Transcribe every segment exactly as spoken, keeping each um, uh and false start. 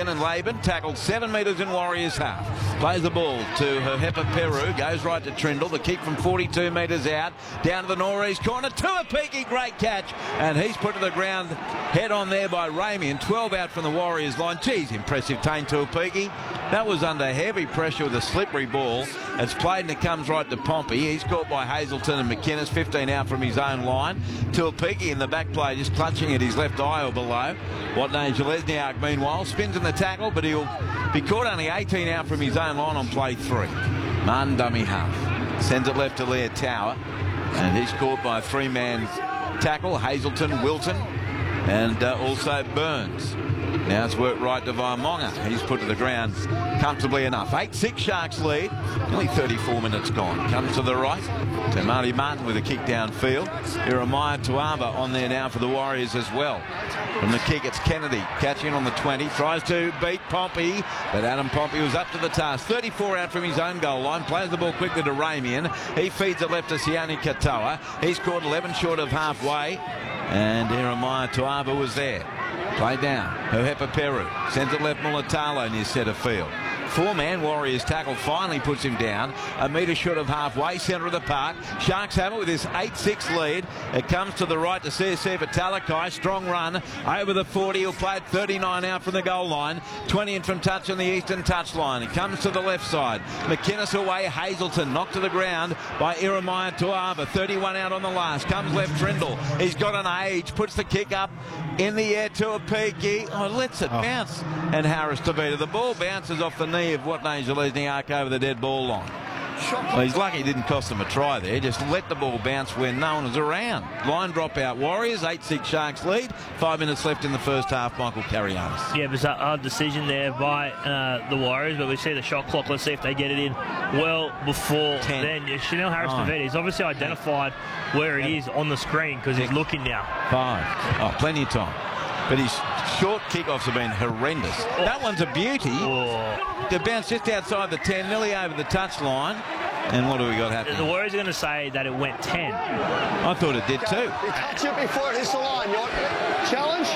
Egan and Laban. Tackled seven metres in Warriors half. Plays the ball to Hepa Peru. Goes right to Trindle. The kick from forty-two metres out. Down to the Norreys corner. Tuapiki, great catch. And he's put to the ground head on there by Ramian. twelve out from the Warriors line. Geez, impressive Tane Tuapiki. That was under heavy pressure with a slippery ball. It's played and it comes right to Pompey. He's caught by Hazelton and McInnes. fifteen out from his own line. Tuapiki in the back play just clutching at his left eye or below. Watney Zelezniak meanwhile spins in the tackle, but he'll be caught only eighteen out from his own line on play three. Martin dummy half. Sends it left to Leah Tower. And he's caught by a three-man tackle. Hazelton, Wilton, and uh, also Burns. Now it's worked right to Vaimonga. He's put to the ground comfortably enough. eight six Sharks lead. Nearly thirty-four minutes gone. Comes to the right to Marty Martin with a kick downfield. Jeremiah Tuava on there now for the Warriors as well. From the kick, it's Kennedy catching on the twenty. Tries to beat Pompey, but Adam Pompey was up to the task. thirty-four out from his own goal line. Plays the ball quickly to Ramian. He feeds it left to Sione Katoa. He's caught eleven short of halfway. And Jeremiah Tuava was there. Play down. Hepa Peru sends it left Mulatalo near centre field. Four-man Warriors tackle finally puts him down. A metre short of halfway, centre of the park. Sharks have it with this eight six lead. It comes to the right to C S F Talakai. Strong run over the forty. He'll play it thirty-nine out from the goal line. twenty in from touch on the eastern touchline. It comes to the left side. McInnes away. Hazelton knocked to the ground by Jeremiah Tuava. thirty-one out on the last. Comes left Trindle. He's got an age. Puts the kick up in the air to a peaky. Oh, lets it oh. bounce. And Harris Tavita. The ball bounces off the knee of Watney Zelezniak over the dead ball line. Well, he's lucky it didn't cost them a try there. Just let the ball bounce when no one was around. Line drop out Warriors. eight six Sharks lead. Five minutes left in the first half. Michael Carianis. Yeah, it was a hard decision there by uh, the Warriors, but we see the shot clock. Let's see if they get it in well before Ten. then. Yeah, Chanel Harris Tavita, he's obviously identified where it is on the screen because he's looking now. Five. Oh, plenty of time. But his short kickoffs have been horrendous. Oh. That one's a beauty. Oh. They bounced just outside the ten, nearly over the touchline. And what do we got happening? The Warriors are going to say that it went ten. I thought it did too. You touch it before it hits the line. You want challenge?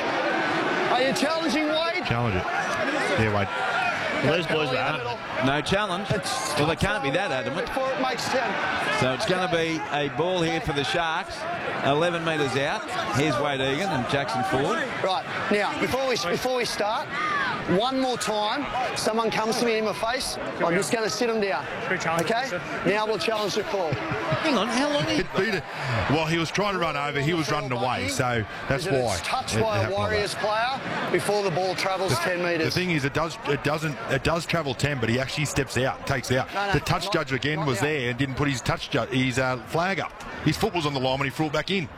Are you challenging Wade? Challenge it. Yeah, Wade. Well, those boys are adamant. No challenge. It's well, they can't be that adamant. Before it makes ten. So it's going to be a ball here for the Sharks. eleven metres out. Here's Wade Egan and Jackson Ford. Right, now, before we, before we start, one more time, someone comes to me in my face, I'm just going to sit them down. Okay? Now we'll challenge the call. Hang on, how long did he... it? Well, he was trying to run over, he was running away, so that's it why. It's touched by a Warriors player before the ball travels the, ten metres. The thing is, it does it doesn't it does travel ten, but he actually steps out, takes out. No, no, the touch judge again was now. there and didn't put his touch judge, his uh, flag up. His foot was on the line when he threw it back in,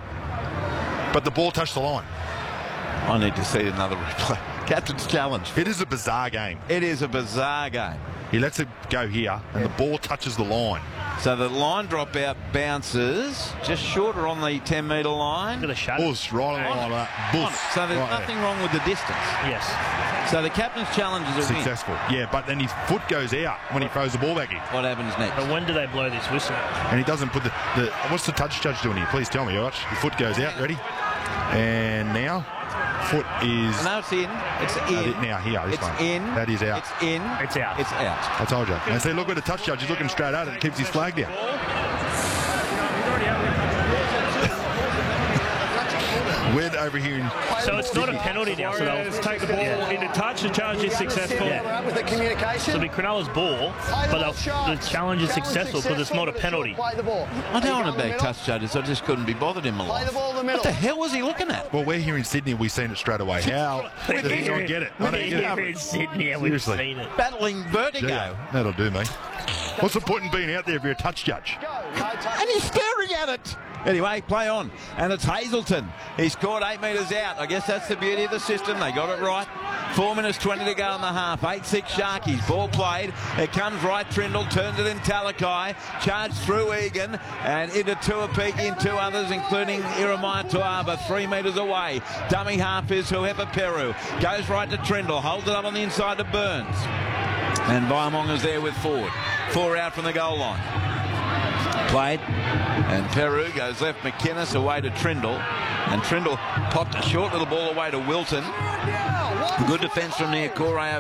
but the ball touched the line. I need to see another replay. Captain's challenge. It is a bizarre game. It is a bizarre game. He lets it go here, and yeah. the ball touches the line. So the line drop out bounces just shorter on the ten metre line. Got a shadow. Bus, right on the line of that. Bus. So there's right nothing there. wrong with the distance. Yes. So the captain's challenge is a successful. win. Yeah, but then his foot goes out when he throws the ball back in. What happens next? But when do they blow this whistle? And he doesn't put the, the what's the touch judge doing here? Please tell me, Arch. The foot goes out. Ready? And now, foot is. No, it's in. It's in. Uh, now here, this it's one. in. That is out. It's in. It's out. It's out. I told you. And see, look at the touch judge. He's looking straight at it and keeps his flag down. We're over here in So it's not a penalty now, so they'll take the ball yeah. into touch. The challenge is successful. Yeah. With the communication. So it'll be Cronulla's ball, but the challenge is successful because it's not a penalty. Play the ball. I don't want to back touch judges. I just couldn't be bothered in my life. Play the ball in the middle. What the hell was he looking at? Well, we're here in Sydney. We've seen it straight away. How? I don't get it. I don't get We're in Sydney and we've seen it. Battling vertigo. Yeah, that'll do me. What's the point in being out there if you're a touch judge? And he's staring at it. Anyway, play on. And it's Hazelton. He's scored eight metres out. I guess that's the beauty of the system. They got it right. Four minutes twenty to go in the half. eight six Sharkies. Ball played. It comes right. Trindle turns it in Talakai. Charged through Egan and into Tuapiki and two others, including Jeremiah Tuava, three metres away. Dummy half is Hepa Peru. Goes right to Trindle. Holds it up on the inside to Burns. And Vaimonga's there with Ford. Four out from the goal line. Played. And Peru goes left. McInnes away to Trindle. And Trindle popped a short little ball away to Wilton. Good defence from near Correa